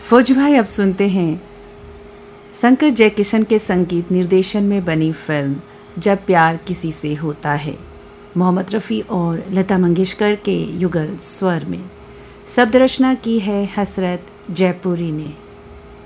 फौजी भाई, अब सुनते हैं शंकर जयकिशन के संगीत निर्देशन में बनी फिल्म जब प्यार किसी से होता है, मोहम्मद रफ़ी और लता मंगेशकर के युगल स्वर में। शब्द रचना की है हसरत जयपुरी ने।